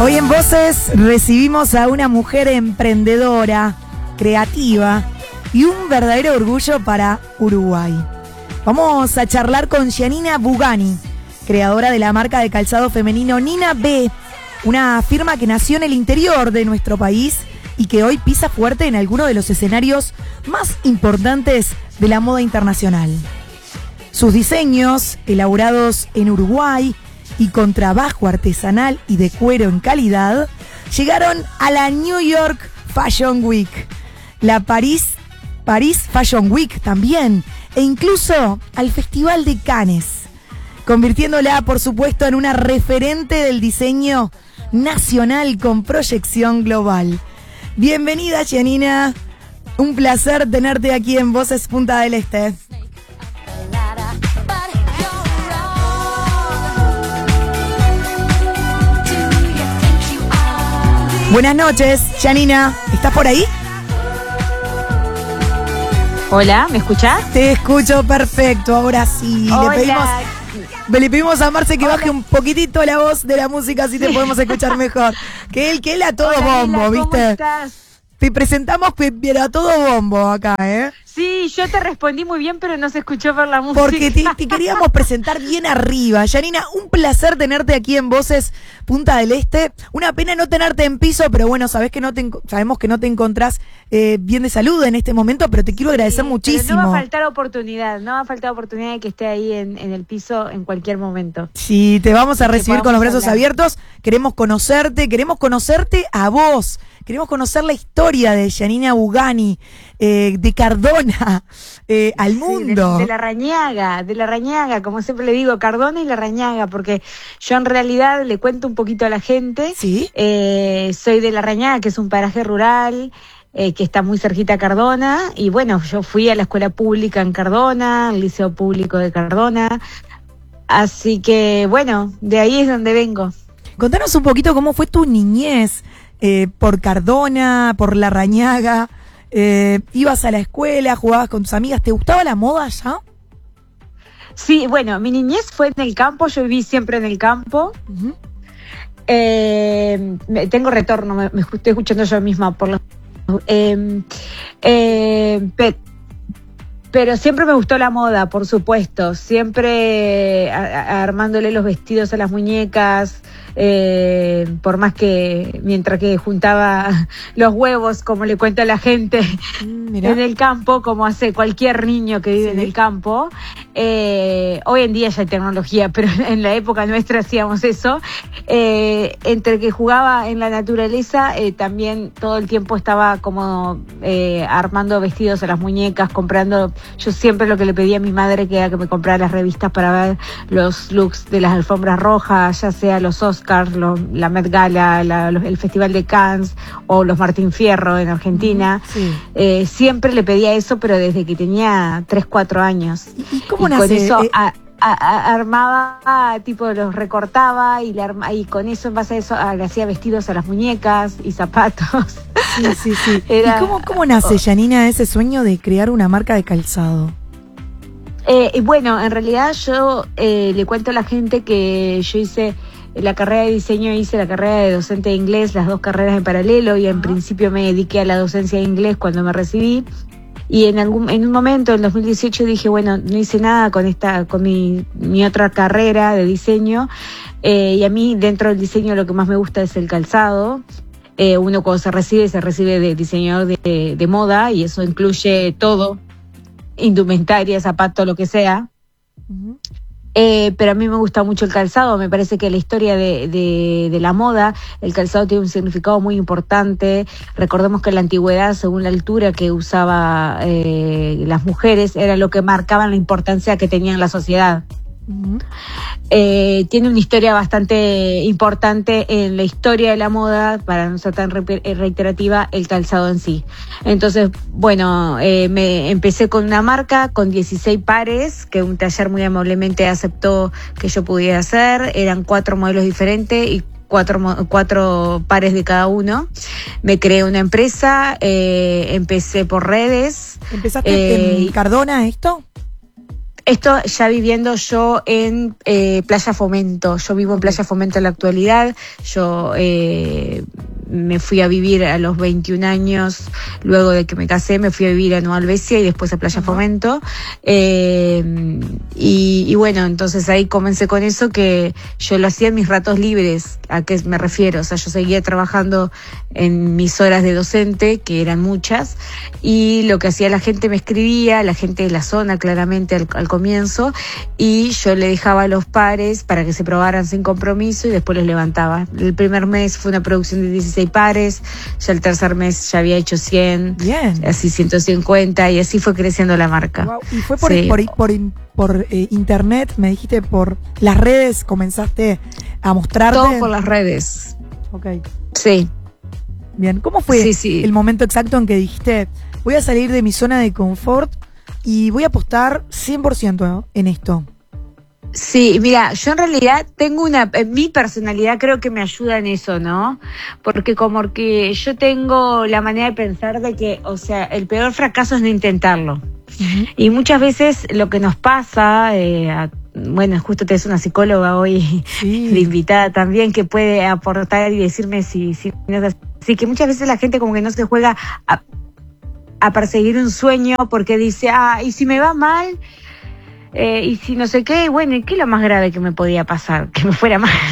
Hoy en Voces recibimos a una mujer emprendedora, creativa y un verdadero orgullo para Uruguay. Vamos a charlar con Giannina Bugani, creadora de la marca de calzado femenino Nina B, una firma que nació en el interior de nuestro país y que hoy pisa fuerte en algunos de los escenarios más importantes de la moda internacional. Sus diseños, elaborados en Uruguay y con trabajo artesanal y de cuero en calidad, llegaron a la New York Fashion Week, la París Fashion Week también, e incluso al Festival de Cannes, convirtiéndola, por supuesto, en una referente del diseño nacional con proyección global. Bienvenida, Giannina. Un placer tenerte aquí en Voces Punta del Este. Buenas noches, Giannina. ¿Estás por ahí? Hola, ¿me escuchás? Te escucho perfecto, ahora sí. Hola. Le pedimos a Marce que baje un poquitito la voz de la música, así te podemos escuchar mejor. Que él a todo bombo, Hola, ¿viste? ¿cómo estás? Te presentamos pero a todo bombo acá, ¿eh? Sí, yo te respondí muy bien, pero no se escuchó por la música. Porque te queríamos presentar bien arriba. Giannina, un placer tenerte aquí en Voces Punta del Este. Una pena no tenerte en piso, pero bueno, sabemos que no te encontrás bien de salud en este momento, pero te quiero agradecer muchísimo. Pero no va a faltar oportunidad de que esté ahí en el piso en cualquier momento. Sí, te vamos a recibir con los brazos hablar. abiertos. Queremos conocerte a vos. Queremos conocer la historia de Giannina Bugani, de Cardona al mundo. Sí, de la Rañaga, como siempre le digo, Cardona y la Rañaga, porque yo en realidad le cuento un poquito a la gente. ¿Sí? Soy de la Rañaga, que es un paraje rural, que está muy cerquita a Cardona, y bueno, yo fui a la escuela pública en Cardona, al liceo público de Cardona, así que bueno, de ahí es donde vengo. Contanos un poquito cómo fue tu niñez por Cardona, por la Rañaga. Ibas a la escuela, jugabas con tus amigas, ¿te gustaba la moda ya? Sí, bueno, mi niñez fue en el campo, yo viví siempre en el campo. Uh-huh. Tengo retorno, me estoy escuchando yo misma por los... pero siempre me gustó la moda, por supuesto, siempre armándole los vestidos a las muñecas, por más que mientras que juntaba los huevos, como le cuento a la gente, en el campo, como hace cualquier niño que vive en el campo. Hoy en día ya hay tecnología, pero en la época nuestra hacíamos eso. Entre que jugaba en la naturaleza, también todo el tiempo estaba como armando vestidos a las muñecas, comprando. Yo siempre lo que le pedía a mi madre que era que me comprara las revistas para ver los looks de las alfombras rojas, ya sea los Oscars, la Met Gala, el Festival de Cannes o los Martín Fierro en Argentina. Sí. Siempre le pedía eso, pero desde que tenía 3, 4 años. ¿Y cómo nace? Con eso armaba, tipo los recortaba y y con eso, en base a eso, le hacía vestidos a las muñecas y zapatos. Sí. ¿Y cómo nace, Giannina, ese sueño de crear una marca de calzado? Bueno, en realidad yo le cuento a la gente que yo hice la carrera de diseño, hice la carrera de docente de inglés, las 2 carreras en paralelo, y en principio me dediqué a la docencia de inglés cuando me recibí. Y en un momento, en 2018, dije, bueno, no hice nada con mi otra carrera de diseño, y a mí dentro del diseño lo que más me gusta es el calzado. Uno cuando se recibe de diseñador de moda, y eso incluye todo, indumentaria, zapato, lo que sea. Uh-huh. Pero a mí me gusta mucho el calzado, me parece que la historia de la moda, el calzado tiene un significado muy importante. Recordemos que en la antigüedad, según la altura que usaba las mujeres, era lo que marcaban la importancia que tenía en la sociedad. Uh-huh. Tiene una historia bastante importante en la historia de la moda, para no ser tan reiterativa, el calzado en sí. Entonces, bueno, me empecé con una marca con 16 pares que un taller muy amablemente aceptó que yo pudiera hacer. Eran 4 modelos diferentes y 4 pares de cada uno. Me creé una empresa, empecé por redes. ¿Empezaste en Cardona esto? Esto ya viviendo yo en Playa Fomento. Yo vivo en Playa Fomento en la actualidad. Yo me fui a vivir a los 21 años, luego de que me casé, me fui a vivir a Nueva Albesia y después a Playa Fomento. Y bueno, entonces ahí comencé con eso, que yo lo hacía en mis ratos libres. ¿A qué me refiero? O sea, yo seguía trabajando en mis horas de docente, que eran muchas, y lo que hacía la gente, me escribía, la gente de la zona claramente al comienzo, y yo le dejaba a los pares para que se probaran sin compromiso y después los levantaba. El primer mes fue una producción de 16 pares, ya el tercer mes ya había hecho 100, Bien. así 150, y así fue creciendo la marca. Wow. Y fue por, Sí. por internet, me dijiste, por las redes comenzaste a mostrarte. Todo por las redes. Ok. Sí. Bien. ¿Cómo fue Sí, sí. el momento exacto en que dijiste, voy a salir de mi zona de confort y voy a apostar 100% en esto? Sí, mira, yo en realidad tengo mi personalidad creo que me ayuda en eso, ¿no? Porque como que yo tengo la manera de pensar de que, o sea, el peor fracaso es no intentarlo. Uh-huh. Y muchas veces lo que nos pasa, bueno, justo te es una psicóloga hoy Sí. de invitada también, que puede aportar y decirme si no es así, que muchas veces la gente como que no se juega a perseguir un sueño porque dice, ¿y si me va mal? Y si no sé qué, bueno, ¿y qué es lo más grave que me podía pasar? Que me fuera mal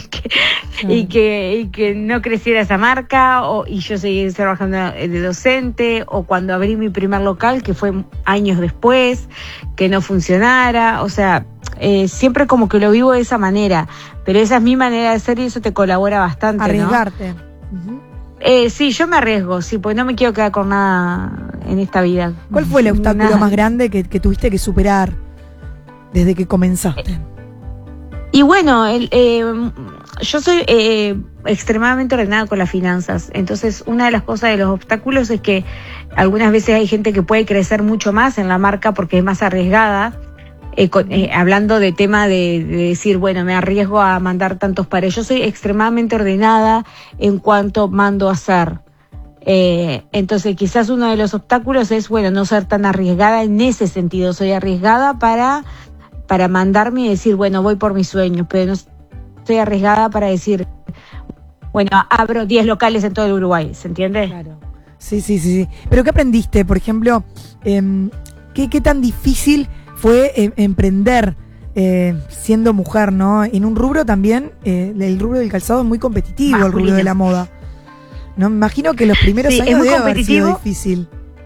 y que no creciera esa marca, y yo seguir trabajando de docente, o cuando abrí mi primer local, que fue años después, que no funcionara. O sea, siempre como que lo vivo de esa manera, pero esa es mi manera de ser y eso te colabora bastante, Arriesgarte. ¿no? Sí, yo me arriesgo, sí, porque no me quiero quedar con nada en esta vida. ¿Cuál fue el obstáculo Nada. más grande que tuviste que superar desde que comenzaste? Y bueno, yo soy extremadamente ordenada con las finanzas. Entonces, una de las cosas de los obstáculos es que algunas veces hay gente que puede crecer mucho más en la marca porque es más arriesgada. Hablando de tema de decir, bueno, me arriesgo a mandar tantos pares. Yo soy extremadamente ordenada en cuanto mando a hacer. Entonces, quizás uno de los obstáculos es, bueno, no ser tan arriesgada en ese sentido. Soy arriesgada para mandarme y decir, bueno, voy por mis sueños, pero no estoy arriesgada para decir, bueno, abro 10 locales en todo el Uruguay, ¿se entiende? Claro. Sí. ¿Pero qué aprendiste? Por ejemplo, ¿qué tan difícil fue emprender siendo mujer, ¿no? En un rubro también, el rubro del calzado es muy competitivo, Masculino. el rubro de la moda. No, me imagino que los primeros Sí, es años muy debe haber sido competitivo. difícil.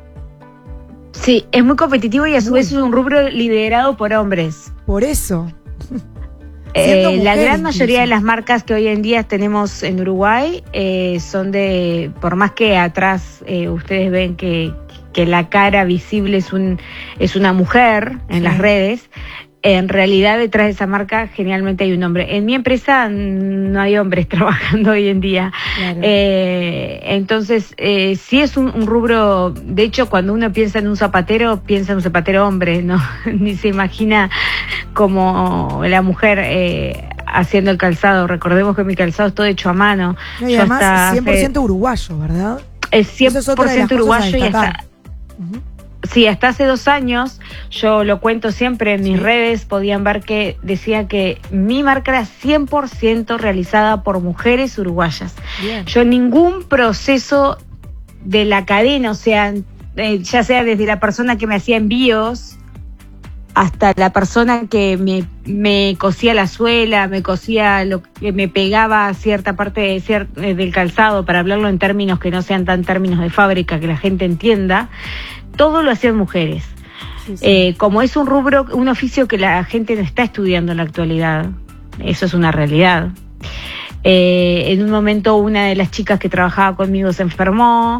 Sí, es muy competitivo y a su Muy. vez es un rubro liderado por hombres. Por eso. Siendo La mujer gran incluso. mayoría de las marcas que hoy en día tenemos en Uruguay son por más que atrás ustedes ven que la cara visible es una mujer en las redes, en realidad detrás de esa marca generalmente hay un hombre. En mi empresa no hay hombres trabajando hoy en día. Claro. Entonces, sí es un rubro, de hecho cuando uno piensa en un zapatero, piensa en un zapatero hombre, ¿no? Ni se imagina como la mujer haciendo el calzado. Recordemos que mi calzado es todo hecho a mano. No, y Yo además hasta 100% uruguayo, ¿verdad? es Eso es otra de las 100% cosas a uruguayo y destacar. hasta... Sí, hasta hace 2 años, yo lo cuento siempre en mis redes, podían ver que decía que mi marca era 100% realizada por mujeres uruguayas. Bien. Yo en ningún proceso de la cadena, o sea, ya sea desde la persona que me hacía envíos hasta la persona que me cosía la suela, me cosía lo que me pegaba cierta parte del calzado, para hablarlo en términos que no sean tan términos de fábrica, que la gente entienda, todo lo hacían mujeres. Sí. Como es un rubro, un oficio que la gente no está estudiando en la actualidad, eso es una realidad. En un momento una de las chicas que trabajaba conmigo se enfermó,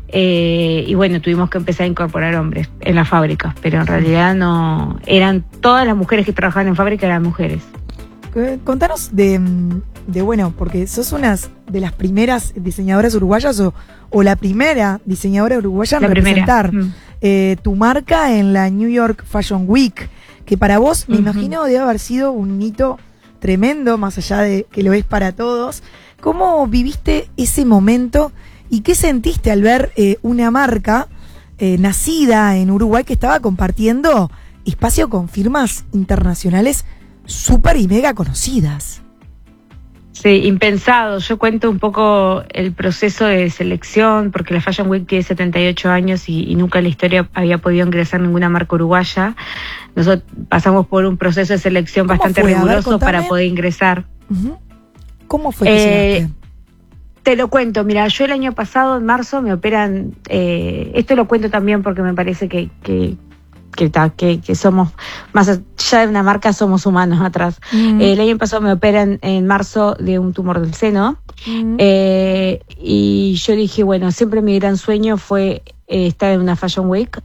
y bueno, tuvimos que empezar a incorporar hombres en la fábrica, pero en realidad no, eran todas las mujeres que trabajaban en fábrica eran mujeres. Contanos de bueno, porque sos una de las primeras diseñadoras uruguayas o la primera diseñadora uruguaya en representar tu marca en la New York Fashion Week, que para vos, me imagino, debe haber sido un hito tremendo, más allá de que lo es para todos. ¿Cómo viviste ese momento y qué sentiste al ver una marca nacida en Uruguay que estaba compartiendo espacio con firmas internacionales súper y mega conocidas. Sí, impensado. Yo cuento un poco el proceso de selección, porque la Fashion Week tiene 78 años y nunca en la historia había podido ingresar ninguna marca uruguaya. Nosotros pasamos por un proceso de selección bastante riguroso para poder ingresar. Uh-huh. ¿Cómo fue que llegaste? Te lo cuento. Mira, yo el año pasado, en marzo, me operan... esto lo cuento también porque me parece que somos, más allá de una marca, somos humanos atrás. El año pasado me operan en marzo de un tumor del seno. Y yo dije, bueno, siempre mi gran sueño fue estar en una Fashion Week.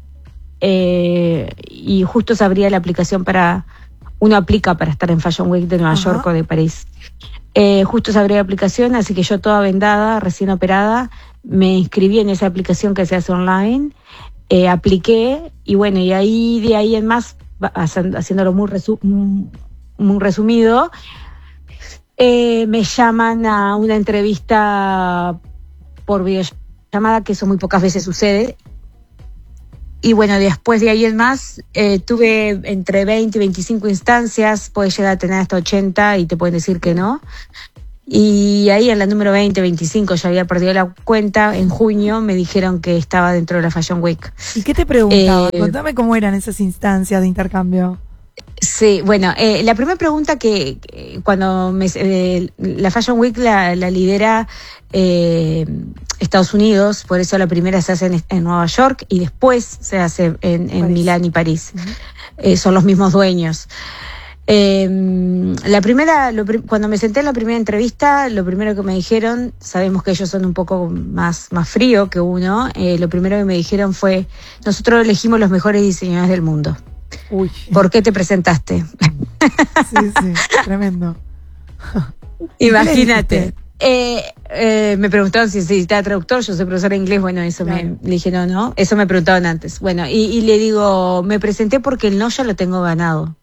Y justo se abría la aplicación uno aplica para estar en Fashion Week de Nueva York o de París. Justo se abrió la aplicación, así que yo toda vendada, recién operada, me inscribí en esa aplicación que se hace online. Apliqué y bueno, y de ahí en más, haciéndolo muy resumido, me llaman a una entrevista por videollamada, que eso muy pocas veces sucede. Y bueno, después de ahí en más, tuve entre 20 y 25 instancias, puedes llegar a tener hasta 80 y te pueden decir que no. Y ahí en la número 20, 25 ya había perdido la cuenta. En junio me dijeron que estaba dentro de la Fashion Week. ¿Y qué te preguntaban? Contame cómo eran esas instancias de intercambio. Sí, bueno, la primera pregunta que cuando la Fashion Week la lidera Estados Unidos, por eso la primera se hace en Nueva York y después se hace en Milán y París. Son los mismos dueños. La primera, cuando me senté en la primera entrevista, lo primero que me dijeron, sabemos que ellos son un poco más frío que uno, lo primero que me dijeron fue: nosotros elegimos los mejores diseñadores del mundo. Uy. ¿Por qué te presentaste? Sí, tremendo. Imagínate. Me preguntaron si necesitaba traductor, yo soy profesora de inglés, bueno, eso claro. Le dije no, eso me preguntaban antes. Bueno, y le digo, me presenté porque el no ya lo tengo ganado.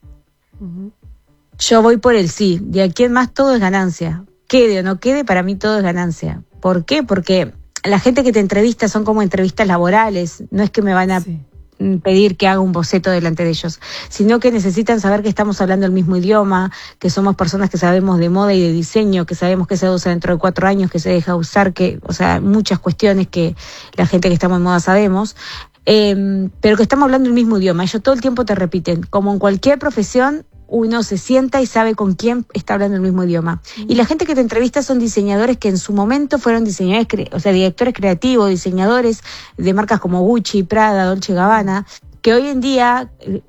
Yo voy por el sí, de aquí en más todo es ganancia. Quede o no quede, para mí todo es ganancia. ¿Por qué? Porque la gente que te entrevista son como entrevistas laborales, no es que me van a pedir que haga un boceto delante de ellos, sino que necesitan saber que estamos hablando el mismo idioma, que somos personas que sabemos de moda y de diseño, que sabemos que se usa dentro de 4 años, que se deja usar, o sea, muchas cuestiones que la gente que estamos en moda sabemos. Pero que estamos hablando el mismo idioma. Ellos todo el tiempo te repiten, como en cualquier profesión, uno se sienta y sabe con quién está hablando el mismo idioma. Y la gente que te entrevista son diseñadores que en su momento fueron diseñadores, o sea, directores creativos, diseñadores de marcas como Gucci, Prada, Dolce & Gabbana, que hoy en día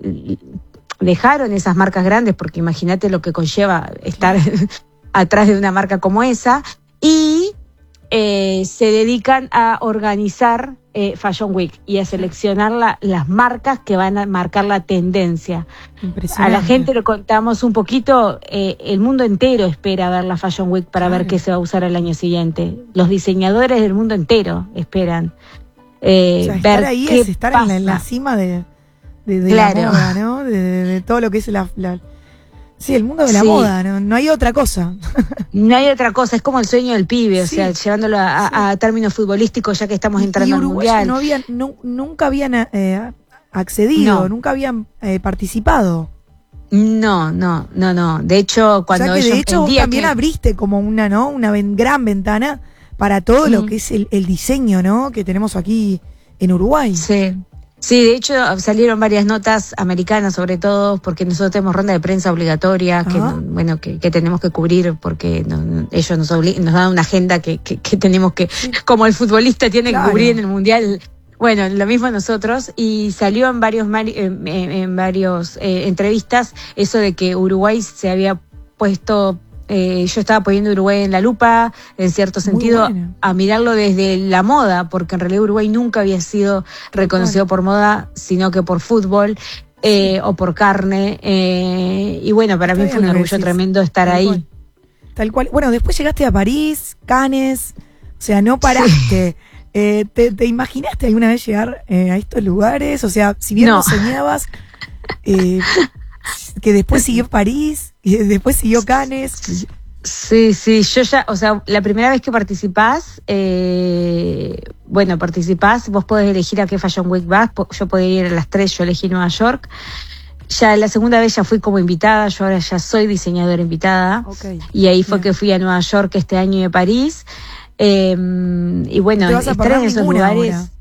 dejaron esas marcas grandes, porque imagínate lo que conlleva estar atrás de una marca como esa, y se dedican a organizar Fashion Week y a seleccionar las marcas que van a marcar la tendencia. A la gente le contamos un poquito, el mundo entero espera ver la Fashion Week para ver qué se va a usar el año siguiente. Los diseñadores del mundo entero esperan o sea, ver estar ahí qué es estar pasa. en la cima de Claro. la moda, ¿no? De todo lo que es sí, el mundo de la moda, no hay otra cosa. No hay otra cosa, es como el sueño del pibe, o Sí. sea, llevándolo a términos futbolísticos, ya que estamos entrando al Mundial. Nunca habían accedido, nunca habían participado. No. De hecho, cuando o sea que ellos de hecho vos también abriste como una gran ventana para todo lo que es el diseño, ¿no? Que tenemos aquí en Uruguay. Sí, de hecho salieron varias notas americanas, sobre todo porque nosotros tenemos ronda de prensa obligatoria que tenemos que cubrir porque ellos nos dan una agenda que tenemos que, como el futbolista tiene que cubrir en el Mundial. Bueno, lo mismo nosotros, y salió en varios entrevistas eso de que Uruguay se había puesto, yo estaba poniendo Uruguay en la lupa, en cierto sentido, a mirarlo desde la moda, porque en realidad Uruguay nunca había sido reconocido por moda, sino que por fútbol o por carne, y bueno, para mí fue un orgullo tremendo estar ahí. Tal cual. Bueno, después llegaste a París, Cannes, o sea, no paraste. ¿Te imaginaste alguna vez llegar a estos lugares? O sea, si bien lo soñabas, que después siguió París y después siguió Cannes. Sí, yo ya, o sea, la primera vez que participás, vos podés elegir a qué Fashion Week vas. Yo podía ir a las 3, yo elegí Nueva York. Ya la segunda vez ya fui como invitada, yo ahora ya soy diseñadora invitada. Okay. Y ahí fue Bien. que fui a Nueva York este año y a París. Y bueno, Te vas a estar perder en esos ninguna lugares... ahora.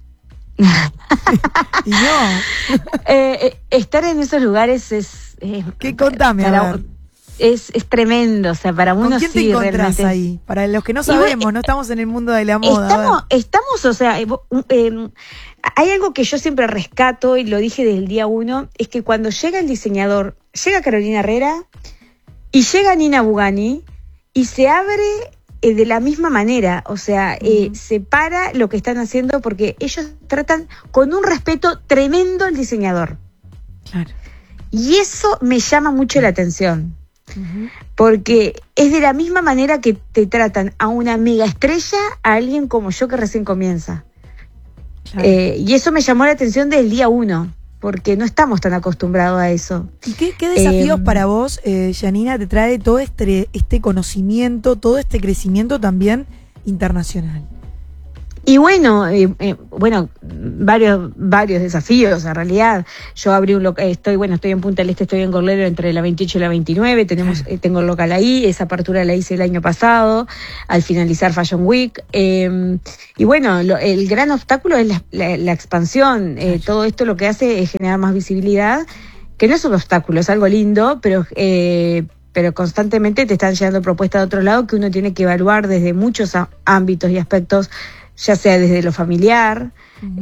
Y no. Estar en esos lugares es... ¿Qué? Contame, para- a ver. es ¿Con tremendo, o sea, para uno quién te sí encontrás realmente... ahí? Para los que no Y bueno, sabemos, no estamos en el mundo de la moda. a ver. Estamos, o sea, hay algo que yo siempre rescato y lo dije desde el día uno, es que cuando llega el diseñador, llega Carolina Herrera y llega Nina Bugani y se abre de la misma manera, o sea, separa lo que están haciendo porque ellos tratan con un respeto tremendo al diseñador. Claro. Y eso me llama mucho la atención. Ujú. Porque es de la misma manera que te tratan a una mega estrella, a alguien como yo que recién comienza. Claro. Y eso me llamó la atención desde el día uno, porque no estamos tan acostumbrados a eso. ¿Y qué desafíos para vos, Janina, te trae todo este conocimiento, todo este crecimiento también internacional? Y bueno, varios desafíos en realidad. Yo abrí un local, estoy en Punta del Este, estoy en Gorlero entre la 28 y la 29, tengo el local ahí, esa apertura la hice el año pasado, al finalizar Fashion Week. Y bueno, el gran obstáculo es la expansión. Todo esto lo que hace es generar más visibilidad, que no es un obstáculo, es algo lindo, pero constantemente te están llegando propuestas de otro lado que uno tiene que evaluar desde muchos ámbitos y aspectos, ya sea desde lo familiar,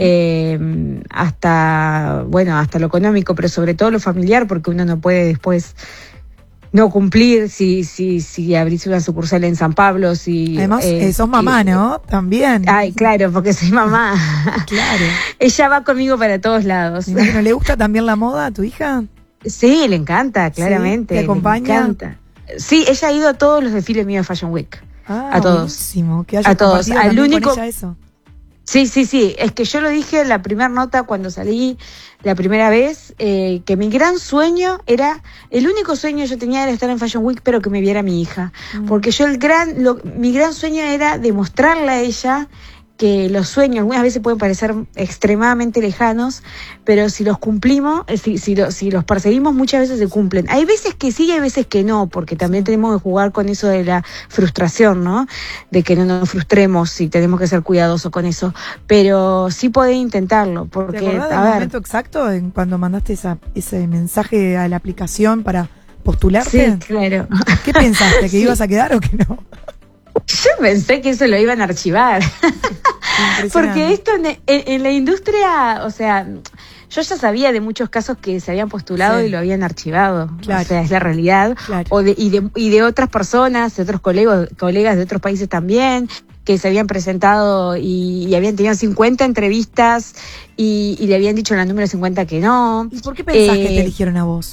hasta lo económico, pero sobre todo lo familiar, porque uno no puede después no cumplir si abrís una sucursal en San Pablo, Además, sos mamá, ¿no? También. Ay, claro, porque soy mamá. Claro. Ella va conmigo para todos lados. Me imagino, ¿le gusta también la moda a tu hija? Sí, le encanta, claramente. ¿Te acompaña? Le encanta. Sí, ella ha ido a todos los desfiles míos de Fashion Week. A todos. Buenísimo, que hayas A todos. compartido Al también único... con ella eso. Sí, es que yo lo dije en la primera nota cuando salí la primera vez, que mi gran sueño era, el único sueño yo tenía era estar en Fashion Week, pero que me viera mi hija. Porque yo mi gran sueño era demostrarle a ella que los sueños algunas veces pueden parecer extremadamente lejanos, pero si los cumplimos, si los perseguimos, muchas veces se cumplen. Hay veces que sí y hay veces que no, porque también tenemos que jugar con eso de la frustración, ¿no? De que no nos frustremos si tenemos que ser cuidadosos con eso. Pero sí podés intentarlo, porque, ¿Te acordás del momento exacto en cuando mandaste ese mensaje a la aplicación para postularte? Sí, claro. ¿Qué pensaste? ¿Que ibas a quedar o que no? Yo pensé que eso lo iban a archivar. Porque esto en la industria, o sea, yo ya sabía de muchos casos que se habían postulado y lo habían archivado. Claro. O sea, es la realidad. Claro. Y de otras personas, de otros colegas de otros países también, que se habían presentado y habían tenido 50 entrevistas y le habían dicho en la número 50 que no. ¿Y por qué pensás que te eligieron a vos?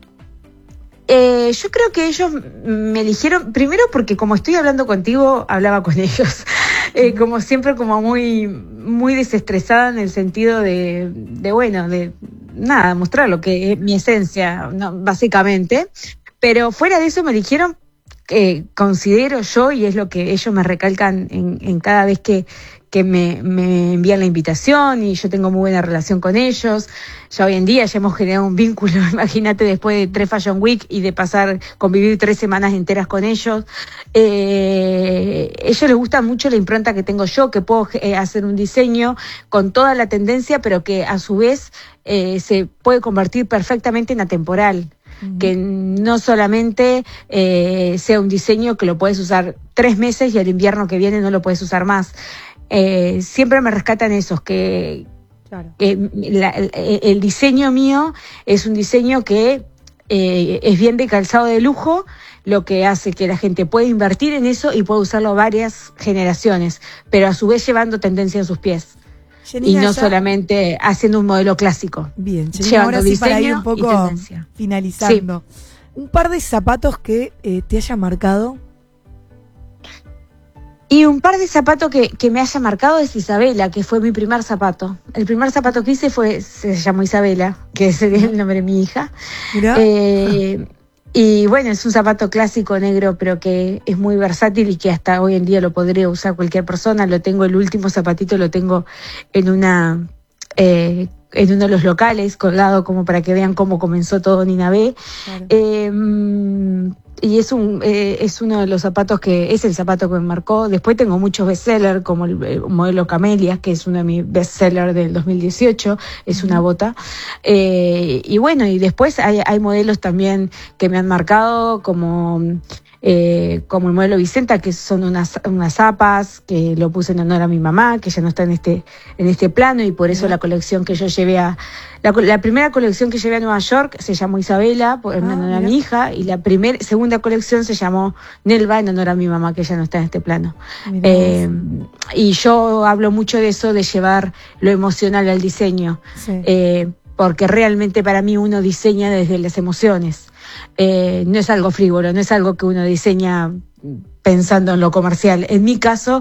Yo creo que ellos me eligieron, primero porque como estoy hablando contigo, hablaba con ellos. Como siempre, como muy, muy desestresada en el sentido de mostrar lo que es mi esencia, ¿no? Básicamente. Pero fuera de eso me eligieron, considero yo, y es lo que ellos me recalcan en cada vez que me envían la invitación, y yo tengo muy buena relación con ellos. Ya hoy en día ya hemos generado un vínculo, imagínate, después de 3 Fashion Week y de convivir 3 semanas enteras con ellos. Ellos les gusta mucho la impronta que tengo yo, que puedo hacer un diseño con toda la tendencia, pero que a su vez se puede convertir perfectamente en atemporal. Que no solamente sea un diseño que lo puedes usar 3 meses y al invierno que viene no lo puedes usar más. Siempre me rescatan esos, que el diseño mío es un diseño que es bien de calzado de lujo, lo que hace que la gente pueda invertir en eso y pueda usarlo varias generaciones, pero a su vez llevando tendencia en sus pies. Janina, y no solamente haciendo un modelo clásico. Bien, Janina, ahora sí, para ir un poco finalizando. Sí. Un par de zapatos que te haya marcado. Y un par de zapatos que me haya marcado es Isabela, que fue mi primer zapato. El primer zapato que hice se llamó Isabela, que es el nombre de mi hija. Y bueno, es un zapato clásico negro, pero que es muy versátil y que hasta hoy en día lo podría usar cualquier persona. El último zapatito lo tengo en en uno de los locales, colgado como para que vean cómo comenzó todo Nina B. Claro. Y es uno de los zapatos es el zapato que me marcó. Después tengo muchos bestsellers, como el modelo Camellias, que es uno de mis bestsellers del 2018, es una bota. Y bueno, y después hay modelos también que me han marcado, como el modelo Vicenta, que son unas zapas que lo puse en honor a mi mamá, que ya no está en este plano, y por eso la colección que yo llevé la primera colección que llevé a Nueva York se llamó Isabela, en honor a mi hija, y la segunda colección se llamó Nelva, en honor a mi mamá, que ya no está en este plano. Y yo hablo mucho de eso, de llevar lo emocional al diseño, porque realmente para mí uno diseña desde las emociones. No es algo frívolo, no es algo que uno diseña pensando en lo comercial. En mi caso,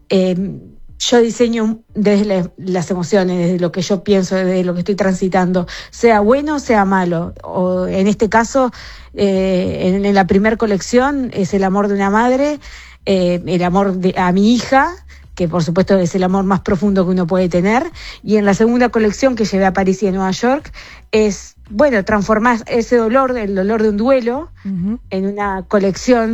yo diseño desde las emociones, desde lo que yo pienso, desde lo que estoy transitando, sea bueno o sea malo. O en este caso, en la primera colección es el amor de una madre, el amor a mi hija, que por supuesto es el amor más profundo que uno puede tener. Y en la segunda colección que llevé a París y a Nueva York es, bueno, transformar ese dolor, el dolor de un duelo, en una colección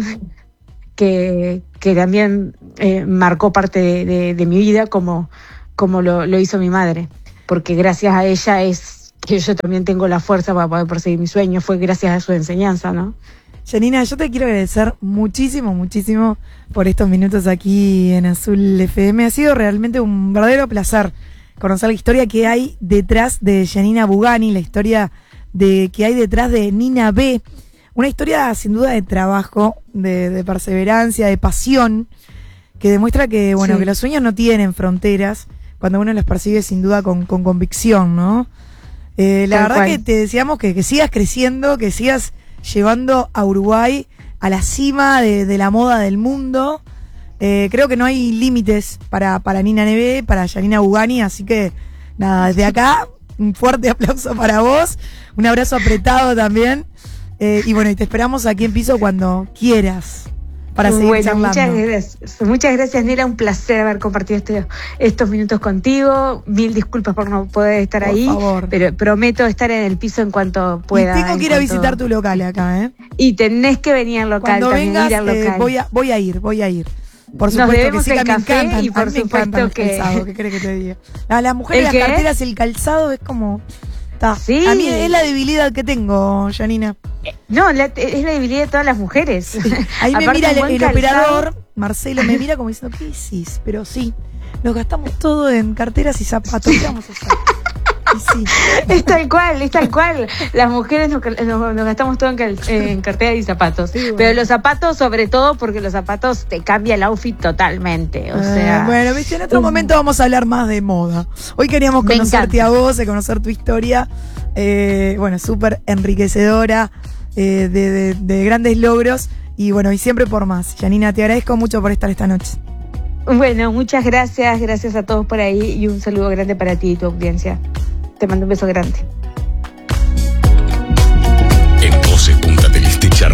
que también marcó parte de mi vida, como lo hizo mi madre. Porque gracias a ella es que yo también tengo la fuerza para poder perseguir mis sueños. Fue gracias a su enseñanza, ¿no? Janina, yo te quiero agradecer muchísimo por estos minutos aquí en Azul FM. Ha sido realmente un verdadero placer conocer la historia que hay detrás de Janina Bugani, la historia que hay detrás de Nina B. Una historia sin duda de trabajo, de perseverancia, de pasión, que demuestra que, bueno, que los sueños no tienen fronteras cuando uno los persigue sin duda con convicción, ¿no? La verdad que te deseamos que sigas creciendo, que sigas llevando a Uruguay a la cima de la moda del mundo. Creo que no hay límites para Nina B, para Janina Bugani, así que nada, desde acá un fuerte aplauso para vos, un abrazo apretado también, y bueno, y te esperamos aquí en Piso cuando quieras para seguir charlando. Muchas gracias, Nela, un placer haber compartido estos minutos contigo. Mil disculpas por no poder estar ahí, pero prometo estar en el piso en cuanto pueda. Y tengo que ir a visitar tu local acá, Y tenés que venir al local. Cuando también, vengas, ir al local. Voy a ir. Por Nos supuesto que sí, el que café, me encantan, y por supuesto el calzado, ¿qué querés que te diga? Las mujeres, las carteras, el calzado es como... Sí. A mí es la debilidad que tengo, Janina. No, es la debilidad de todas las mujeres. Sí. Ahí me mira el operador, Marcelo, me mira como diciendo, ¿qué hicís? Pero sí, nos gastamos todo en carteras y zapatos. ¿Qué vamos a hacer? Sí. Es tal cual. Las mujeres nos gastamos todo en carteras y zapatos. Sí, bueno. Pero los zapatos, sobre todo, porque los zapatos te cambian el outfit totalmente. O sea. Bueno, viste, en otro momento vamos a hablar más de moda. Hoy queríamos conocerte a vos, conocer tu historia. Bueno, súper enriquecedora, de grandes logros. Y bueno, y siempre por más. Janina, te agradezco mucho por estar esta noche. Bueno, muchas gracias a todos por ahí y un saludo grande para ti y tu audiencia. Te mando un beso grande.